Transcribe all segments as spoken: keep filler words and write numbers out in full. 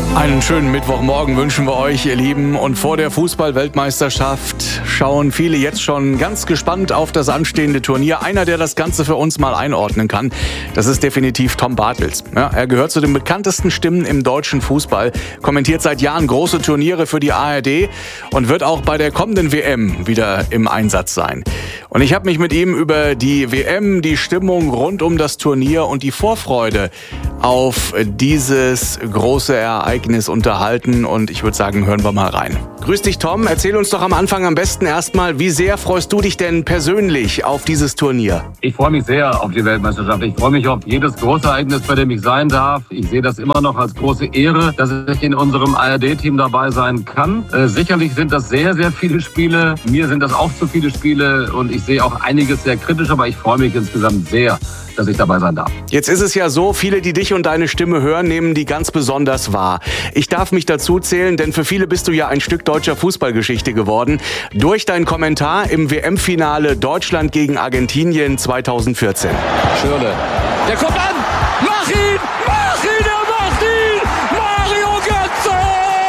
Einen schönen Mittwochmorgen wünschen wir euch, ihr Lieben. Und vor der Fußball-Weltmeisterschaft schauen viele jetzt schon ganz gespannt auf das anstehende Turnier. Einer, der das Ganze für uns mal einordnen kann, das ist definitiv Tom Bartels. Ja, er gehört zu den bekanntesten Stimmen im deutschen Fußball, kommentiert seit Jahren große Turniere für die A R D und wird auch bei der kommenden W M wieder im Einsatz sein. Und ich habe mich mit ihm über die W M, die Stimmung rund um das Turnier und die Vorfreude auf dieses große Ereignis unterhalten. Und ich würde sagen, hören wir mal rein. Grüß dich, Tom. Erzähl uns doch am Anfang am besten erstmal, wie sehr freust du dich denn persönlich auf dieses Turnier? Ich freue mich sehr auf die Weltmeisterschaft. Ich freue mich auf jedes große Ereignis, bei dem ich sein darf. Ich sehe das immer noch als große Ehre, dass ich in unserem A R D-Team dabei sein kann. Äh, sicherlich sind das sehr, sehr viele Spiele. Mir sind das auch zu viele Spiele und ich sehe auch einiges sehr kritisch, aber ich freue mich insgesamt sehr, dass ich dabei sein darf. Jetzt ist es ja so, viele, die dich und deine Stimme hören, nehmen die ganz besonders wahr. Ich darf mich dazu zählen, denn für viele bist du ja ein Stück deutscher Fußballgeschichte geworden. Durch deinen Kommentar im W M-Finale Deutschland gegen Argentinien zweitausendvierzehn. Schürrle, der kommt an! Mach ihn! Mach ihn! Er macht ihn! Mario Götze!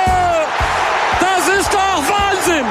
Das ist doch Wahnsinn!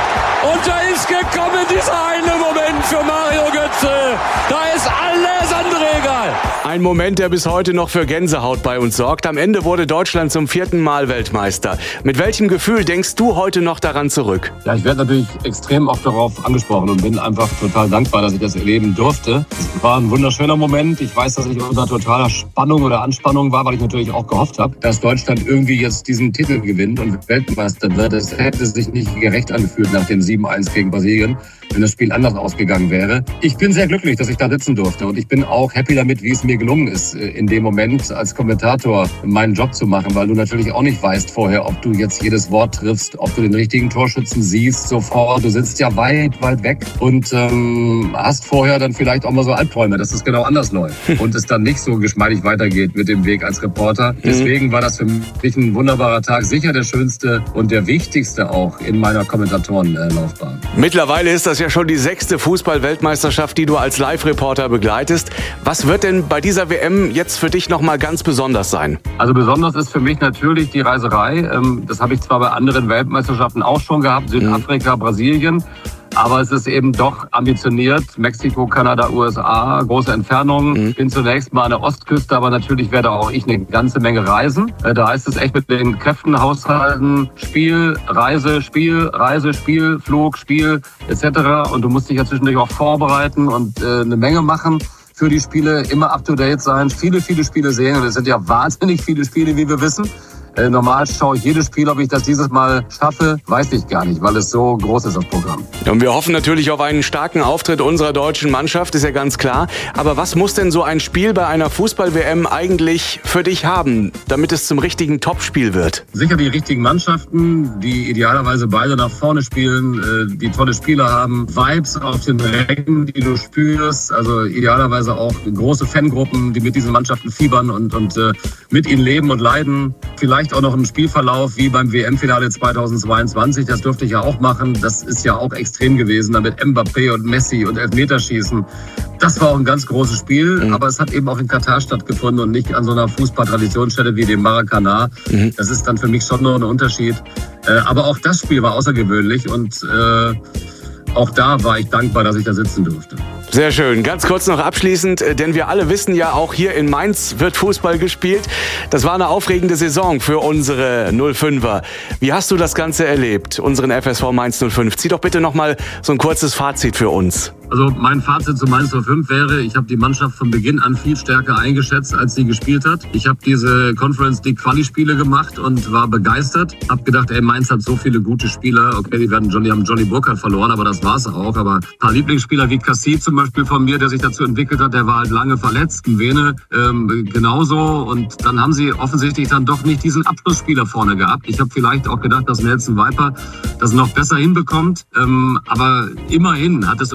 Und da ist gekommen dieser eine Moment für Mario Götze. Da ist alles andere egal. Ein Moment, der bis heute noch für Gänsehaut bei uns sorgt. Am Ende wurde Deutschland zum vierten Mal Weltmeister. Mit welchem Gefühl denkst du heute noch daran zurück? Ja, ich werde natürlich extrem oft darauf angesprochen und bin einfach total dankbar, dass ich das erleben durfte. Es war ein wunderschöner Moment. Ich weiß, dass ich unter totaler Spannung oder Anspannung war, weil ich natürlich auch gehofft habe, dass Deutschland irgendwie jetzt diesen Titel gewinnt und Weltmeister wird. Es hätte sich nicht gerecht angefühlt nach dem sieben eins gegen Brasilien, wenn das Spiel anders ausgegangen wäre. Ich bin sehr glücklich, dass ich da sitzen durfte und ich bin auch happy damit, wie es mir gelungen ist, in dem Moment als Kommentator meinen Job zu machen, weil du natürlich auch nicht weißt vorher, ob du jetzt jedes Wort triffst, ob du den richtigen Torschützen siehst sofort. Du sitzt ja weit, weit weg und ähm, hast vorher dann vielleicht auch mal so Albträume, dass es genau anders läuft und es dann nicht so geschmeidig weitergeht mit dem Weg als Reporter. Deswegen war das für mich ein wunderbarer Tag, sicher der schönste und der wichtigste auch in meiner Kommentatorenlaufbahn. Mittlerweile ist das ja schon die sechste Fußball-Weltmeisterschaft, die du als Live-Reporter begleitest. Was wird denn bei dieser W M jetzt für dich noch mal ganz besonders sein? Also besonders ist für mich natürlich die Reiserei. Das habe ich zwar bei anderen Weltmeisterschaften auch schon gehabt, Südafrika, Brasilien. Aber es ist eben doch ambitioniert. Mexiko, Kanada, U S A, große Entfernungen. Ich bin zunächst mal an der Ostküste, aber natürlich werde auch ich eine ganze Menge reisen. Da heißt es echt mit den Kräften haushalten. Spiel, Reise, Spiel, Reise, Spiel, Flug, Spiel et cetera. Und du musst dich ja zwischendurch auch vorbereiten und äh, eine Menge machen für die Spiele. Immer up-to-date sein, viele, viele Spiele sehen. Und es sind ja wahnsinnig viele Spiele, wie wir wissen. Äh, normal schaue ich jedes Spiel, ob ich das dieses Mal schaffe, weiß ich gar nicht, weil es so groß ist, das Programm. Und wir hoffen natürlich auf einen starken Auftritt unserer deutschen Mannschaft, ist ja ganz klar. Aber was muss denn so ein Spiel bei einer Fußball-W M eigentlich für dich haben, damit es zum richtigen Topspiel wird? Sicher die richtigen Mannschaften, die idealerweise beide nach vorne spielen, die tolle Spieler haben, Vibes auf den Rängen, die du spürst, also idealerweise auch große Fangruppen, die mit diesen Mannschaften fiebern und, und äh, mit ihnen leben und leiden. Vielleicht auch noch ein Spielverlauf wie beim W M-Finale zweitausendzweiundzwanzig, das durfte ich ja auch machen. Das ist ja auch extrem gewesen, da mit Mbappé und Messi und Elfmeterschießen. Das war auch ein ganz großes Spiel, mhm. aber es hat eben auch in Katar stattgefunden und nicht an so einer Fußball-Traditionsstätte wie dem Maracanã. Mhm. Das ist dann für mich schon noch ein Unterschied. Aber auch das Spiel war außergewöhnlich und äh, auch da war ich dankbar, dass ich da sitzen durfte. Sehr schön. Ganz kurz noch abschließend, denn wir alle wissen ja, auch hier in Mainz wird Fußball gespielt. Das war eine aufregende Saison für unsere null fünfer. Wie hast du das Ganze erlebt, unseren F S V Mainz null fünf? Zieh doch bitte noch mal so ein kurzes Fazit für uns. Also mein Fazit zu Mainz null fünf wäre, ich habe die Mannschaft von Beginn an viel stärker eingeschätzt, als sie gespielt hat. Ich habe diese Conference League Quali-Spiele gemacht und war begeistert. Hab gedacht, ey, Mainz hat so viele gute Spieler. Okay, die werden Johnny, haben Johnny Burkhardt verloren, aber das war's auch. Aber ein paar Lieblingsspieler wie Cassie zum Beispiel von mir, der sich dazu entwickelt hat, der war halt lange verletzt. Vene ähm, genauso. Und dann haben sie offensichtlich dann doch nicht diesen Abschlussspieler vorne gehabt. Ich habe vielleicht auch gedacht, dass Nelson Viper das noch besser hinbekommt. Ähm, aber immerhin hat es Urs Fischer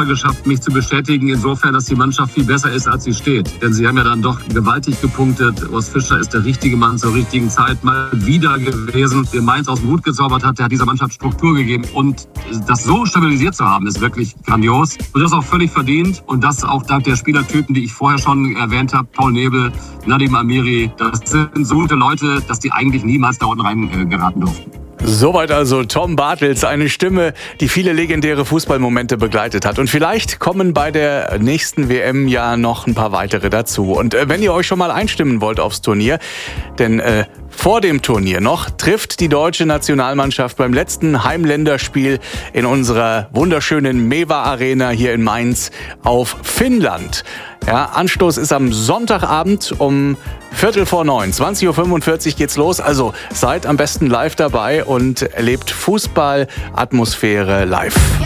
Treffer geschafft, mich zu bestätigen, insofern, dass die Mannschaft viel besser ist, als sie steht. Denn sie haben ja dann doch gewaltig gepunktet. Urs Fischer ist der richtige Mann zur richtigen Zeit mal wieder gewesen, der Mainz aus dem Hut gezaubert hat. Der hat dieser Mannschaft Struktur gegeben. Und das so stabilisiert zu haben, ist wirklich grandios. Und das auch völlig verdient. Und das auch dank der Spielertypen, die ich vorher schon erwähnt habe. Paul Nebel, Nadim Amiri. Das sind so gute Leute, dass die eigentlich niemals da unten rein äh, geraten durften. Soweit also Tom Bartels, eine Stimme, die viele legendäre Fußballmomente begleitet hat. Und vielleicht kommen bei der nächsten W M ja noch ein paar weitere dazu. Und äh, wenn ihr euch schon mal einstimmen wollt aufs Turnier, denn äh, vor dem Turnier noch trifft die deutsche Nationalmannschaft beim letzten Heimländerspiel in unserer wunderschönen Mewa Arena hier in Mainz auf Finnland. Ja, Anstoß ist am Sonntagabend um Viertel vor neun, zwanzig Uhr fünfundvierzig geht's los. Also seid am besten live dabei und erlebt Fußballatmosphäre live.